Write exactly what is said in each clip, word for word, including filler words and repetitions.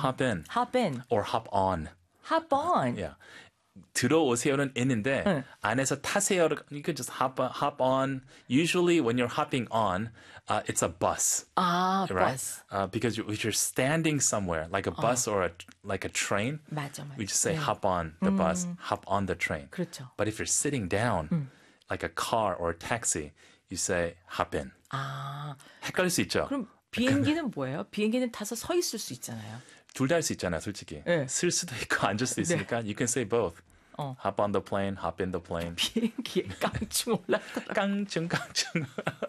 hop in hop in, or hop on. hop on. Yeah. 들어오세요는 in인데 응. 안에서 타세요를 you could just hop on, hop on. Usually when you're hopping on, uh, it's a bus. 아, Right? bus. Uh, because you, if you're standing somewhere like a bus or a, like a train, 맞아, 맞아. we just say 네. hop on the bus, hop on the train. 그렇죠. But if you're sitting down, like a car or a taxi, you say hop in. 아, 헷갈릴 수 있죠? 그럼 비행기는 뭐예요? 비행기는 타서 서 있을 수 있잖아요. 둘 다 할 수 있잖아요, 솔직히. 네. 쓸 수도 있고 앉을 수도 있으니까 you can say both. 어. Hop on the plane, hop in the plane. 비행기에 깡충 올라타. 깡충 깡충.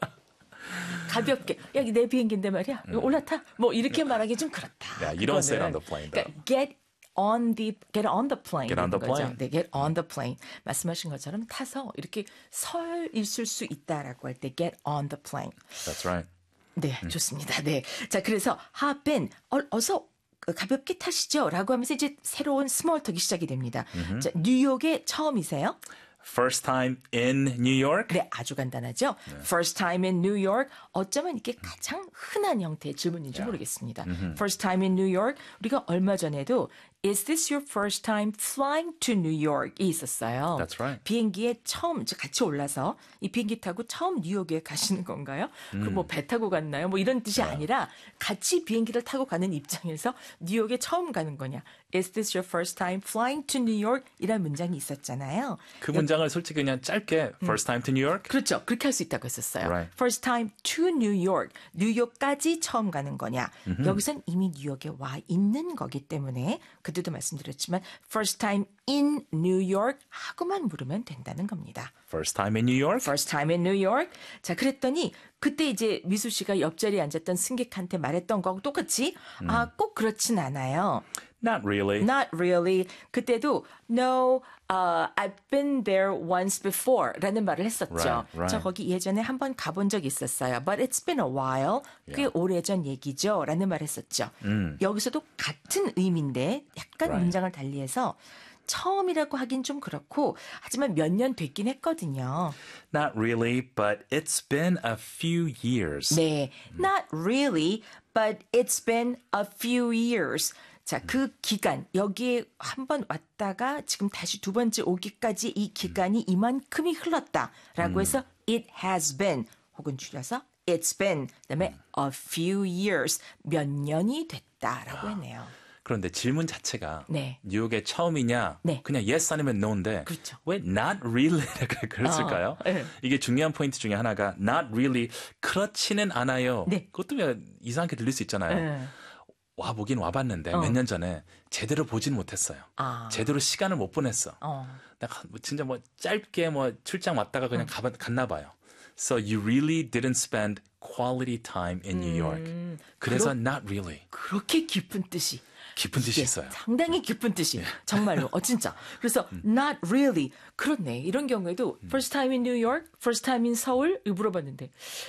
가볍게. 야, 내 비행기인데 말이야. 이거 올라타. 뭐 이렇게 말하기 좀 그렇다. Yeah, you don't say it on 그거는. the plane, though. 그러니까 get on the get on the plane. Get on the 거죠. plane. 네, get on the plane. 말씀하신 것처럼 타서 이렇게 서 있을 수 있다라고 할 때 get on the plane. That's right. 네, 좋습니다. 네. 자, 그래서 hop in. 어, 어서 가볍게 타시죠. 라고 하면서 이제 새로운 스몰 톡이 시작이 됩니다. 자, 뉴욕에 처음이세요? First time in New York? 네, 아주 간단하죠. First time in New York. 어쩌면 이게 가장 흔한 형태의 질문인지 모르겠습니다. First time in New York. 우리가 얼마 전에도 Is this your first time flying to New York? 이 있었어요. That's right. 비행기에 처음 같이 올라서 이 비행기 타고 처음 뉴욕에 가시는 건가요? 그럼 뭐 배 타고 갔나요? 뭐 이런 뜻이 아니라 같이 비행기를 타고 가는 입장에서 뉴욕에 처음 가는 거냐? Is this your first time flying to New York? 이란 문장이 있었잖아요. 그 문장을 솔직히 그냥 짧게 First time to New York? 그렇죠. 그렇게 할 수 있다고 했었어요. Right. First time to New York. 뉴욕까지 처음 가는 거냐. 여기선 이미 뉴욕에 와 있는 거기 때문에 그때도 말씀드렸지만 First time in New York 하고만 물으면 된다는 겁니다. First time in New York? First time in New York. 자, 그랬더니 그때 이제 미수 씨가 옆자리에 앉았던 승객한테 말했던 거하고 똑같이 아, 꼭 그렇진 않아요. Not really. Not really. 그때도 no, uh, I've been there once before 라는 말을 했었죠. Right, right. 저 거기 예전에 한번 가본 적 있었어요. But it's been a while. 꽤 오래전 얘기죠. 라는 말을 했었죠. 음. 여기서도 같은 의미인데 약간 Right. 문장을 달리해서 처음이라고 하긴 좀 그렇고 하지만 몇 년 됐긴 했거든요. Not really, but it's been a few years. 네, not really, but it's been a few years. 자, 그 기간, 여기에 한 번 왔다가 지금 다시 두 번째 오기까지 이 기간이 이만큼이 흘렀다라고 해서 it has been 혹은 줄여서 it's been 그다음에 a few years 몇 년이 됐다라고 했네요. 그런데 질문 자체가 네. 뉴욕에 처음이냐? 네. 그냥 yes 아니면 no인데 그렇죠. 왜 not really 그랬을까요? 어, 네. 이게 중요한 포인트 중에 하나가 not really 그렇지는 않아요. 네. 그것도 왜 이상하게 들릴 수 있잖아요. 네. 와 보긴 와봤는데 어. 몇 년 전에 제대로 보진 못했어요. 아. 제대로 시간을 못 보냈어. 어. 내가 진짜 뭐 짧게 뭐 출장 왔다가 그냥 가, 갔나 봐요. So you really didn't spend quality time in New York. 그래서 그렇- not really. 그렇게 깊은 뜻이 깊은 뜻이 예, 있어요. 상당히 깊은 뜻이 정말로 어 진짜 그래서 not really 그렇네 이런 경우에도 first time in New York, first time in 서울 이거 물어봤는데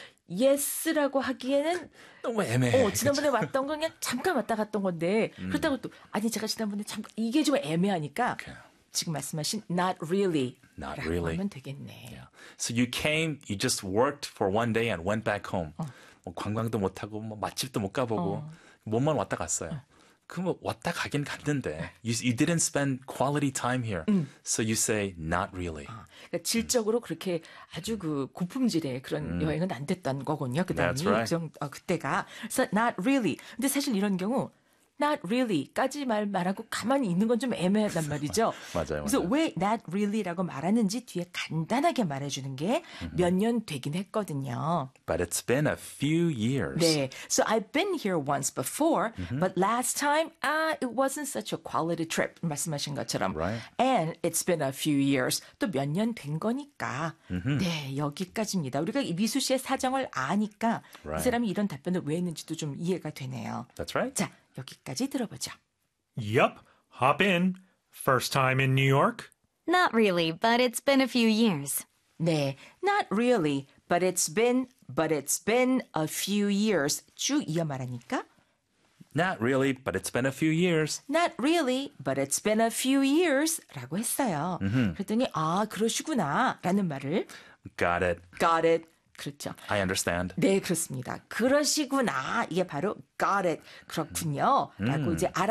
yes라고 하기에는 너무 애매해. 어 지난번에 왔던 건 그냥 잠깐 왔다 갔던 건데 그렇다고 또 아니 제가 지난번에 잠깐 이게 좀 애매하니까 Okay. 지금 말씀하신 not really Not 라고 really. 하면 되겠네. Yeah. So you came, you just worked for one day and went back home. 어. 뭐 관광도 못 하고 뭐 맛집도 못 가보고 몸만 왔다 갔어요. 그럼 왔다 가긴 갔는데 you, you didn't spend quality time here. So you say not really. 그러니까 질적으로 그렇게 아주 그 고품질의 그런 여행은 안 됐던 거군요. 그다음에 That's right. 그 정- 어, 그때가 그래서 not really. 근데 사실 이런 경우 not really까지 말 말하고 가만히 있는 건 좀 애매하단 말이죠. 맞아요, 그래서 맞아요. 왜 not really라고 말하는지 뒤에 간단하게 말해주는 게 몇 년 되긴 했거든요. But it's been a few years. 네, so I've been here once before, but last time, ah, it wasn't such a quality trip. 말씀하신 것처럼, Right. and it's been a few years. 또 몇 년 된 거니까, 네 여기까지입니다. 우리가 이 미수 씨의 사정을 아니까 Right. 이 사람이 이런 답변을 왜 했는지도 좀 이해가 되네요. That's right. 자, 여기까지 들어보죠. Yup, hop in. First time in New York? Not really, but it's been a few years. 네, not really, but it's been, but it's been a few years. 쭉 이어 말하니까. Not really, but it's been a few years. Not really, but it's been a few years 라고 했어요. 그랬더니 아 그러시구나 라는 말을 Got it. got it. 그렇죠. I understand. 네, 그렇습니다. 그러시구나. 이게 바로 got it. 그렇군요. 라고 이제 알아